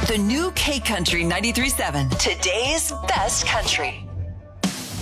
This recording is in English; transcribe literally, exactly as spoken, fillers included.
The new K Country ninety-three point seven. Today's best country.